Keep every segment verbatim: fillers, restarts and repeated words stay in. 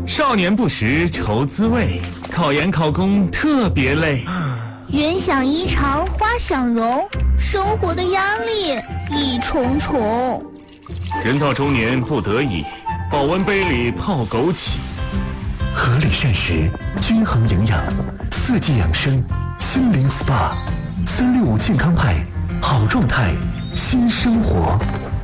少年不识愁滋味，考研考公特别累。 原想衣裳花想容，生活的压力一重重。 人到中年不得已，保温杯里泡枸杞。 合理膳食，均衡营养，四季养生，心灵 S P A， 三六五健康派，好状态，新生活。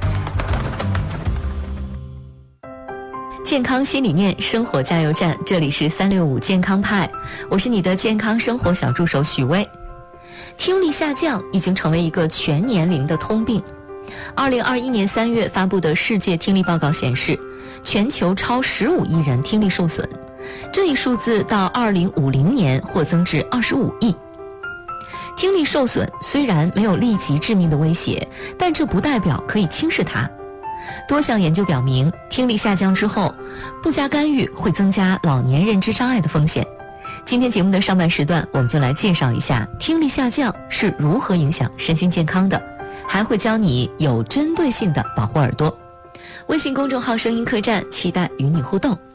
健康新理念，生活加油站，这里是三六五健康派，我是你的健康生活小助手许巍。听力下降已经成为一个全年龄的通病。二零二一年三月发布的世界听力报告显示，全球超十五亿人听力受损，这一数字到二零五零年或增至二十五亿。听力受损虽然没有立即致命的威胁，但这不代表可以轻视它。多项研究表明，听力下降之后，不加干预会增加老年认知障碍的风险。今天节目的上半时段，我们就来介绍一下听力下降是如何影响身心健康的，还会教你有针对性的保护耳朵。微信公众号声音客栈，期待与你互动。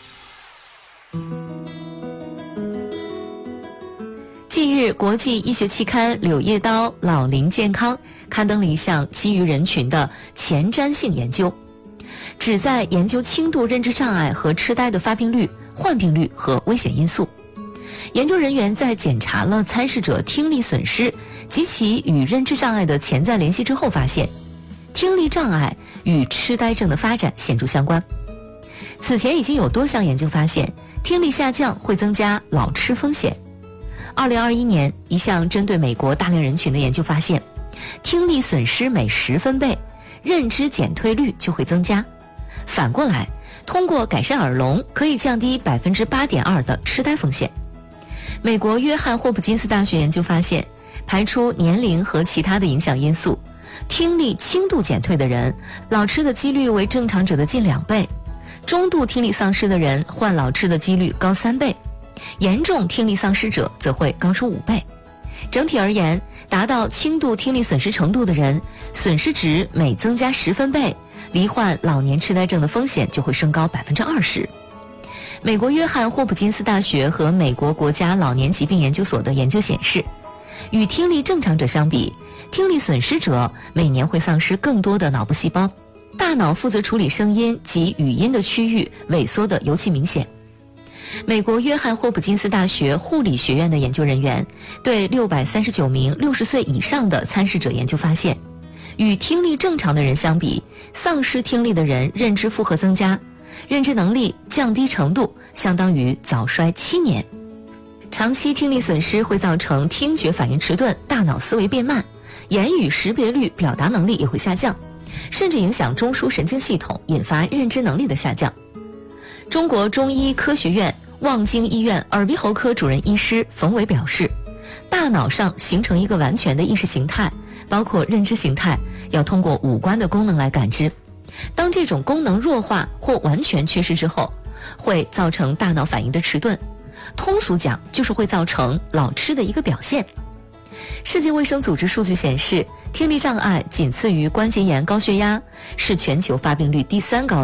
近日，国际医学期刊《柳叶刀老龄健康》刊登了一项基于人群的前瞻性研究，旨在研究轻度认知障碍和痴呆的发病率、患病率和危险因素。研究人员在检查了参试者听力损失及其与认知障碍的潜在联系之后发现，听力障碍与痴呆症的发展显著相关。此前已经有多项研究发现，听力下降会增加老痴风险。二零二一年，一项针对美国大龄人群的研究发现，听力损失每十分贝，认知减退率就会增加。反过来，通过改善耳聋，可以降低百分之八点二的痴呆风险。美国约翰霍普金斯大学研究发现，排除年龄和其他的影响因素，听力轻度减退的人，老痴的几率为正常者的近两倍；中度听力丧失的人，患老痴的几率高三倍。严重听力丧失者则会高出五倍。整体而言，达到轻度听力损失程度的人，损失值每增加十分贝，罹患老年痴呆症的风险就会升高百分之二十。美国约翰霍普金斯大学和美国国家老年疾病研究所的研究显示，与听力正常者相比，听力损失者每年会丧失更多的脑部细胞，大脑负责处理声音及语音的区域萎缩得尤其明显。美国约翰霍普金斯大学护理学院的研究人员对六百三十九名六十岁以上的参试者研究发现，与听力正常的人相比，丧失听力的人认知负荷增加，认知能力降低程度相当于早衰七年。长期听力损失会造成听觉反应迟钝，大脑思维变慢，言语识别率、表达能力也会下降，甚至影响中枢神经系统，引发认知能力的下降。中国中医科学院望京医院耳鼻喉科主任医师冯伟表示，大脑上形成一个完全的意识形态，包括认知形态，要通过五官的功能来感知。当这种功能弱化或完全缺失之后，会造成大脑反应的迟钝，通俗讲就是会造成老痴的一个表现。世界卫生组织数据显示，听力障碍仅次于关节炎、高血压，是全球发病率第三高